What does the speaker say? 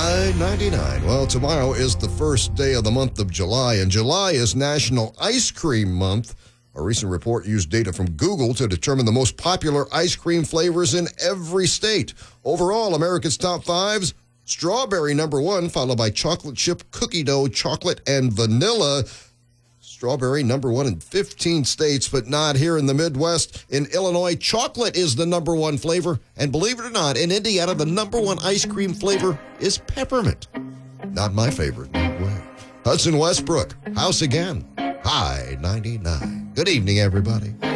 High 99. Well, tomorrow is the first day of the month of July, and July is National Ice Cream Month. A recent report used data from Google to determine the most popular ice cream flavors in every state. Overall, America's top fives: strawberry number one, followed by chocolate chip, cookie dough, chocolate, and vanilla. Strawberry number one in 15 states, but not here in the Midwest. In Illinois, chocolate is the number one flavor. And believe it or not, in Indiana, the number one ice cream flavor is peppermint. Not my favorite, no way. Hudson Westbrook, House Again, High 99. Good evening, everybody.